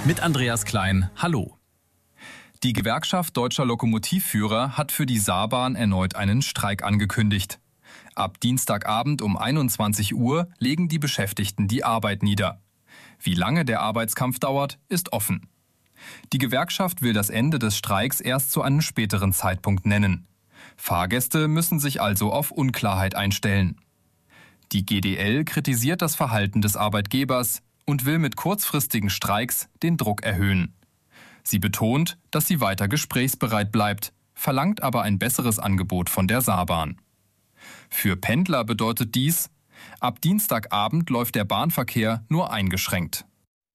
Mit Andreas Klein, hallo. Die Gewerkschaft Deutscher Lokomotivführer hat für die Saarbahn erneut einen Streik angekündigt. Ab Dienstagabend um 21 Uhr legen die Beschäftigten die Arbeit nieder. Wie lange der Arbeitskampf dauert, ist offen. Die Gewerkschaft will das Ende des Streiks erst zu einem späteren Zeitpunkt nennen. Fahrgäste müssen sich also auf Unklarheit einstellen. Die GDL kritisiert das Verhalten des Arbeitgebers und will mit kurzfristigen Streiks den Druck erhöhen. Sie betont, dass sie weiter gesprächsbereit bleibt, verlangt aber ein besseres Angebot von der Saarbahn. Für Pendler bedeutet dies, ab Dienstagabend läuft der Bahnverkehr nur eingeschränkt.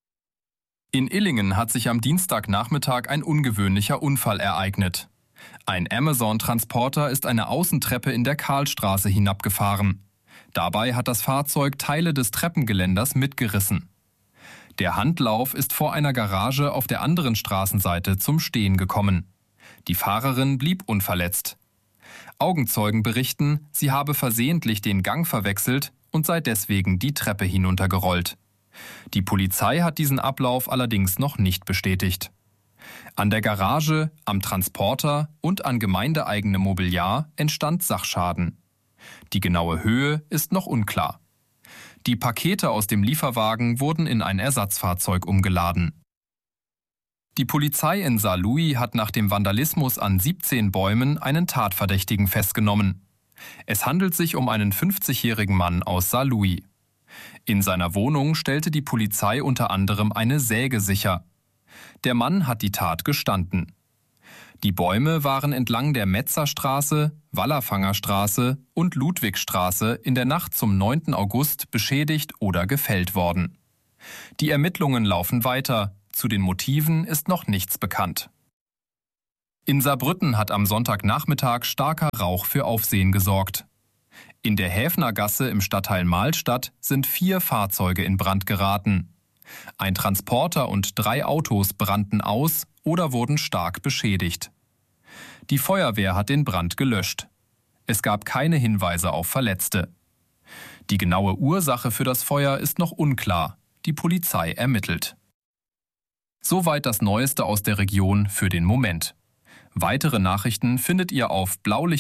In Illingen hat sich am Dienstagnachmittag ein ungewöhnlicher Unfall ereignet. Ein Amazon-Transporter ist eine Außentreppe in der Karlstraße hinabgefahren. Dabei hat das Fahrzeug Teile des Treppengeländers mitgerissen. Der Handlauf ist vor einer Garage auf der anderen Straßenseite zum Stehen gekommen. Die Fahrerin blieb unverletzt. Augenzeugen berichten, sie habe versehentlich den Gang verwechselt und sei deswegen die Treppe hinuntergerollt. Die Polizei hat diesen Ablauf allerdings noch nicht bestätigt. An der Garage, am Transporter und an gemeindeeigenem Mobiliar entstand Sachschaden. Die genaue Höhe ist noch unklar. Die Pakete aus dem Lieferwagen wurden in ein Ersatzfahrzeug umgeladen. Die Polizei in Saarlouis hat nach dem Vandalismus an 17 Bäumen einen Tatverdächtigen festgenommen. Es handelt sich um einen 50-jährigen Mann aus Saarlouis. In seiner Wohnung stellte die Polizei unter anderem eine Säge sicher. Der Mann hat die Tat gestanden. Die Bäume waren entlang der Metzerstraße, Wallerfangerstraße und Ludwigstraße in der Nacht zum 9. August beschädigt oder gefällt worden. Die Ermittlungen laufen weiter. Zu den Motiven ist noch nichts bekannt. In Saarbrücken hat am Sonntagnachmittag starker Rauch für Aufsehen gesorgt. In der Häfnergasse im Stadtteil Mahlstadt sind 4 Fahrzeuge in Brand geraten. Ein Transporter und 3 Autos brannten aus oder wurden stark beschädigt. Die Feuerwehr hat den Brand gelöscht. Es gab keine Hinweise auf Verletzte. Die genaue Ursache für das Feuer ist noch unklar. Die Polizei ermittelt. Soweit das Neueste aus der Region für den Moment. Weitere Nachrichten findet ihr auf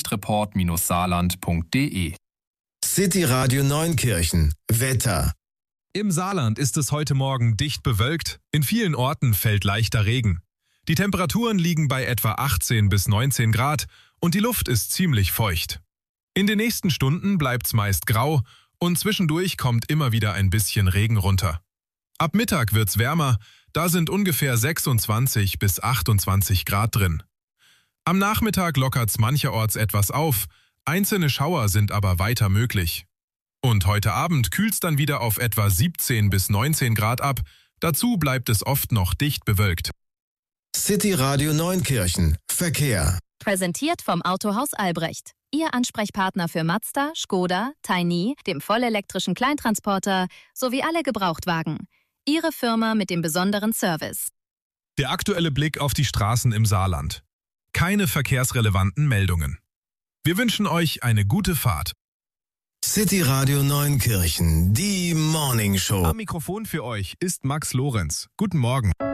blaulichtreport-saarland.de. City Radio Neunkirchen. Wetter. Im Saarland ist es heute Morgen dicht bewölkt. In vielen Orten fällt leichter Regen. Die Temperaturen liegen bei etwa 18 bis 19 Grad und die Luft ist ziemlich feucht. In den nächsten Stunden bleibt's meist grau und zwischendurch kommt immer wieder ein bisschen Regen runter. Ab Mittag wird's wärmer, da sind ungefähr 26 bis 28 Grad drin. Am Nachmittag lockert's mancherorts etwas auf, einzelne Schauer sind aber weiter möglich. Und heute Abend kühlt's dann wieder auf etwa 17 bis 19 Grad ab, dazu bleibt es oft noch dicht bewölkt. City Radio Neunkirchen. Verkehr. Präsentiert vom Autohaus Albrecht. Ihr Ansprechpartner für Mazda, Škoda, Tiny, dem vollelektrischen Kleintransporter sowie alle Gebrauchtwagen. Ihre Firma mit dem besonderen Service. Der aktuelle Blick auf die Straßen im Saarland. Keine verkehrsrelevanten Meldungen. Wir wünschen euch eine gute Fahrt. City Radio Neunkirchen, die Morning Show. Am Mikrofon für euch ist Max Lorenz. Guten Morgen.